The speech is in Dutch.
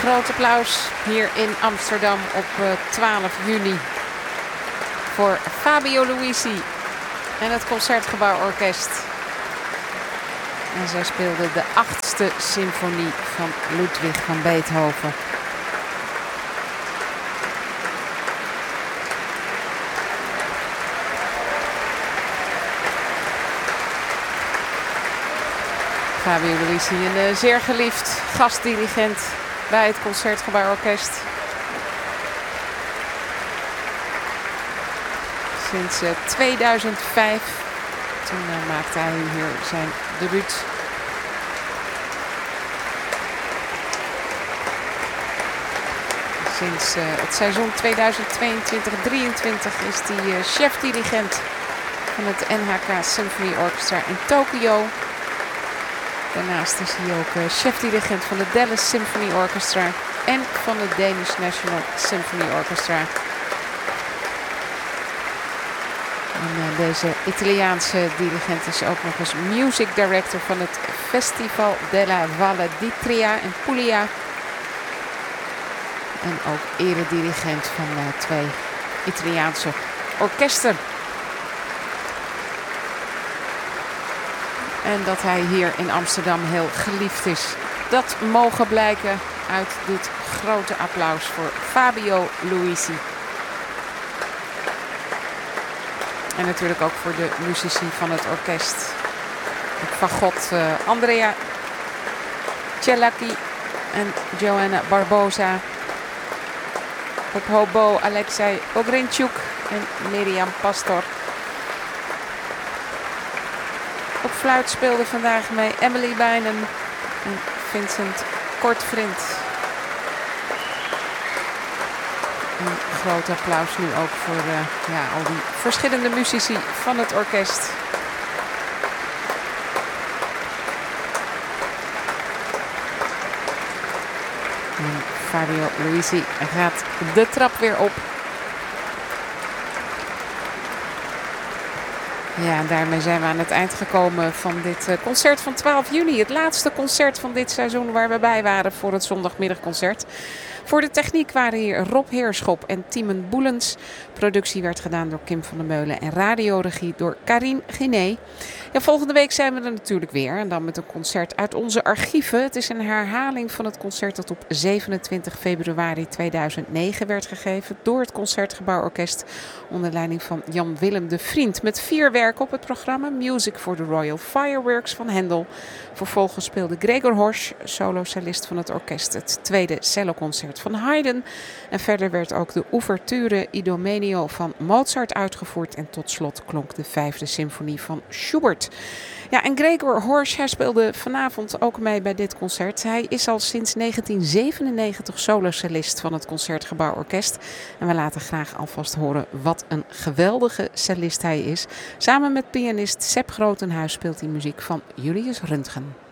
Groot applaus hier in Amsterdam op 12 juni voor Fabio Luisi en het Concertgebouworkest. En zij speelden de 8e symfonie van Ludwig van Beethoven. Fabio Luisi, een zeer geliefd gastdirigent bij het Concertgebouworkest. Sinds 2005, toen maakte hij hier zijn debuut. Sinds het seizoen 2022-23 is hij chefdirigent van het NHK Symphony Orchestra in Tokio. Daarnaast is hij ook chefdirigent van het Dallas Symphony Orchestra en van het Danish National Symphony Orchestra. En deze Italiaanse dirigent is ook nog eens music director van het Festival della Valle d'Itria in Puglia. En ook eredirigent van 2 Italiaanse orkesten. En dat hij hier in Amsterdam heel geliefd is. Dat mogen blijken uit dit grote applaus voor Fabio Luisi. En natuurlijk ook voor de muzici van het orkest. Het fagot Andrea Cellacchi en Joanna Barbosa. Op hobo Alexei Ogrinchuk en Miriam Pastor. Op fluit speelde vandaag mee Emily Bijnen en Vincent Kortvriend. Een groot applaus nu ook voor al die verschillende muzici van het orkest. En Fabio Luisi gaat de trap weer op. Ja, en daarmee zijn we aan het eind gekomen van dit concert van 12 juni. Het laatste concert van dit seizoen waar we bij waren voor het zondagmiddagconcert. Voor de techniek waren hier Rob Heerschop en Tiemen Boelens. Productie werd gedaan door Kim van der Meulen en radioregie door Karin Guiné. Ja, volgende week zijn we er natuurlijk weer. En dan met een concert uit onze archieven. Het is een herhaling van het concert dat op 27 februari 2009 werd gegeven door het Concertgebouworkest onder leiding van Jan Willem de Vriend. Met 4 werken op het programma. Music for the Royal Fireworks van Händel. Vervolgens speelde Gregor Horsch, solo-cellist van het orkest, het tweede celloconcert van Haydn. En verder werd ook de ouverture Idomeneo van Mozart uitgevoerd. En tot slot klonk de 5e symfonie van Schubert. Ja, en Gregor Horsch, hij speelde vanavond ook mee bij dit concert. Hij is al sinds 1997 solo-cellist van het Concertgebouworkest. En we laten graag alvast horen wat een geweldige cellist hij is. Samen met pianist Sepp Grotenhuis speelt hij muziek van Julius Röntgen.